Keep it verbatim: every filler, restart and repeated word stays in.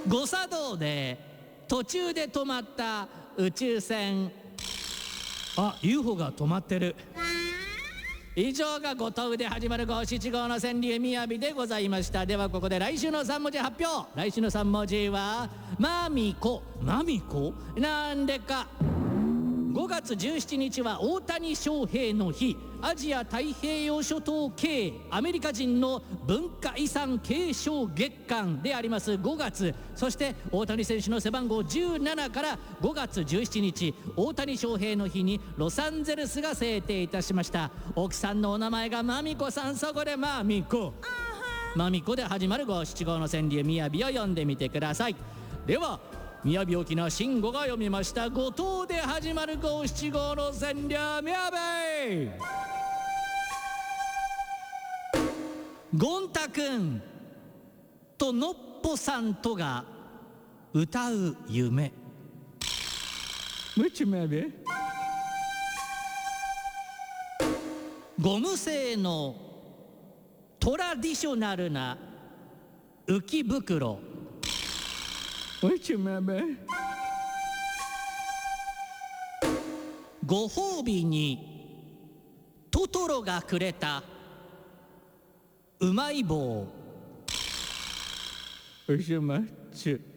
誤作動で途中で止まった宇宙船。 あ、ユーフォー が止まってる。 以上がごとうで始まる五七五の川柳みやびでございました。ではここで来週のさん文字発表。来週のさん文字はまみこ。 マミコ。 なんでか。ごがつじゅうしちにちは大谷翔平の日。アジア太平洋諸島系アメリカ人の文化遺産継承月間でありますごがつ。そして大谷選手の背番号じゅうななからごがつじゅうしちにち大谷翔平の日にロサンゼルスが制定いたしました。奥さんのお名前がまみこさん。そこでまみこまみこで始まる五七五の川柳みやびを読んでみてください。ではみやび沖縄慎吾が読みましたごとうで始まる五七五の川柳みやび。ゴン太くんとのっぽさんとが歌う夢。 むちめべ。 ゴム製のトラディショナルな浮き袋。 むちめべ。 ご褒美にトトロがくれたうまい棒。 うしまっちゅ。